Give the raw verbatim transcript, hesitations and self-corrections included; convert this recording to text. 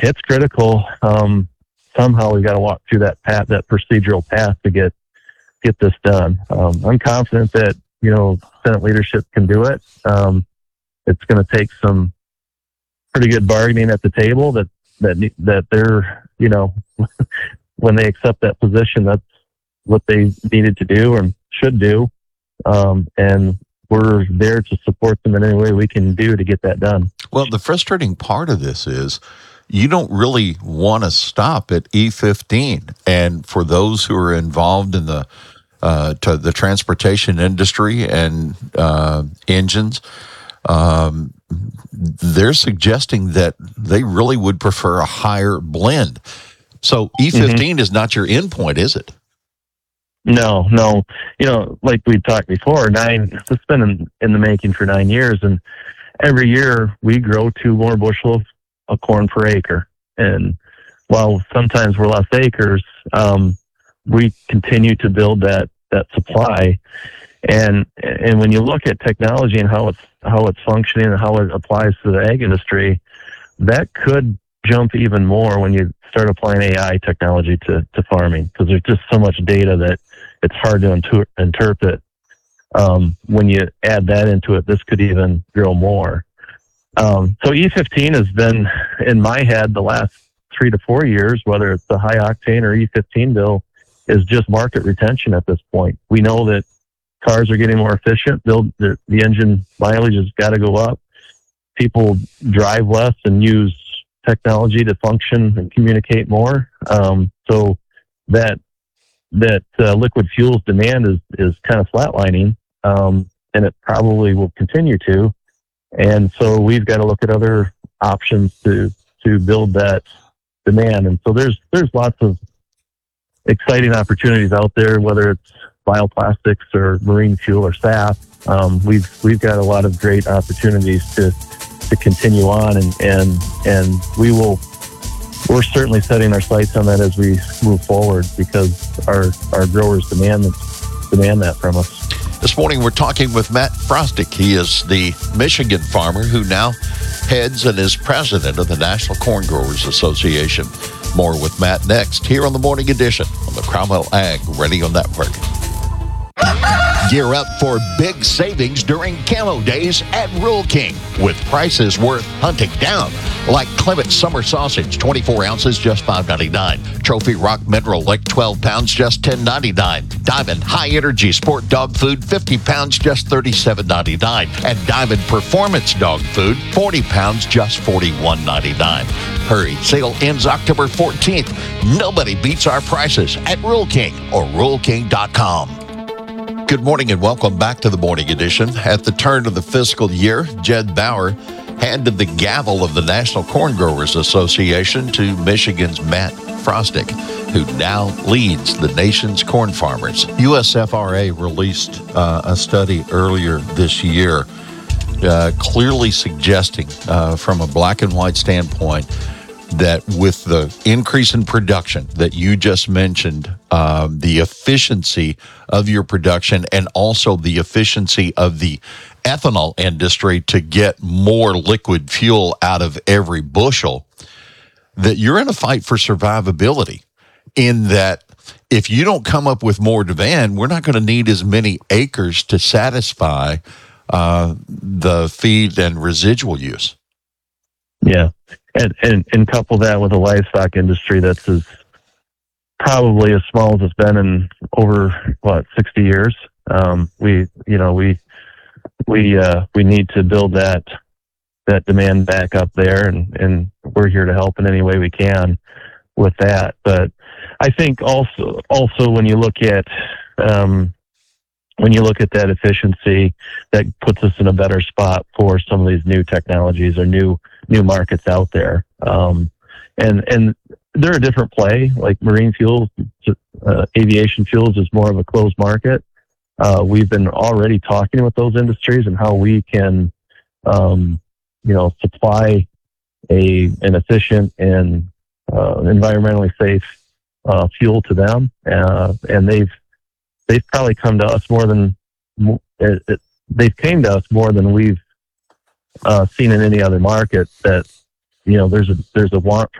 it's critical. Um, somehow we got to walk through that path, that procedural path to get get this done. Um, I'm confident that you know Senate leadership can do it. Um, it's going to take some pretty good bargaining at the table. That that that they're you know when they accept that position, that's what they needed to do and should do. Um, and we're there to support them in any way we can do to get that done. Well, the frustrating part of this is you don't really want to stop at E fifteen. And for those who are involved in the uh, to the transportation industry and uh, engines, um, they're suggesting that they really would prefer a higher blend. So E fifteen mm-hmm. is not your endpoint, is it? No, no. You know, like we talked before, nine, it's been in, in the making for nine years, and every year we grow two more bushels of corn per acre. And while sometimes we're less acres, um, we continue to build that, that supply. And and when you look at technology and how it's how it's functioning and how it applies to the ag industry, that could jump even more when you start applying A I technology to, to farming, because there's just so much data that it's hard to inter- interpret. Um, when you add that into it, this could even grow more. Um, so E fifteen has been in my head the last three to four years, whether it's the high octane or E fifteen bill, is just market retention at this point. We know that cars are getting more efficient. Build the, the engine mileage has got to go up. People drive less and use technology to function and communicate more. Um, so that that uh, liquid fuels demand is is kind of flatlining, um, and it probably will continue to. And so we've got to look at other options to to build that demand. And so there's there's lots of exciting opportunities out there, whether it's bioplastics or marine fuel or S A F. Um, we've we've got a lot of great opportunities to to continue on, and and and we will. We're certainly setting our sights on that as we move forward, because our our growers demand demand that from us. This morning, we're talking with Matt Frostick. He is the Michigan farmer who now heads and is president of the National Corn Growers Association. More with Matt next here on the Morning Edition on the Cromwell Ag Radio Network. Gear up for big savings during Camo Days at Rural King, with prices worth hunting down, like Clement Summer Sausage, twenty-four ounces, just five ninety-nine. Trophy Rock Mineral Lick, twelve pounds, just ten ninety-nine. Diamond High Energy Sport Dog Food, fifty pounds, just thirty-seven ninety-nine. And Diamond Performance Dog Food, forty pounds, just forty-one ninety-nine. Hurry, sale ends October fourteenth. Nobody beats our prices at Rural King or rural king dot com. Good morning and welcome back to the Morning Edition. At the turn of the fiscal year, Jed Bauer handed the gavel of the National Corn Growers Association to Michigan's Matt Frostick, who now leads the nation's corn farmers. U S F R A released uh, a study earlier this year uh, clearly suggesting uh, from a black and white standpoint that with the increase in production that you just mentioned, um, the efficiency of your production and also the efficiency of the ethanol industry to get more liquid fuel out of every bushel, that you're in a fight for survivability, in that if you don't come up with more demand, we're not going to need as many acres to satisfy uh, the feed and residual use. Yeah. And, and and couple that with a livestock industry that's as probably as small as it's been in over what sixty years. Um, we you know we we uh, we need to build that that demand back up there, and, and we're here to help in any way we can with that. But I think also also when you look at um, when you look at that efficiency, that puts us in a better spot for some of these new technologies or new new markets out there. Um, and, and they're a different play, like marine fuels, uh, aviation fuels is more of a closed market. Uh, we've been already talking with those industries and how we can, um, you know, supply a, an efficient and, uh, environmentally safe, uh, fuel to them. Uh, and they've, they've probably come to us more than, it, it, they've came to us more than we've, Uh, seen in any other market, that you know there's a there's a want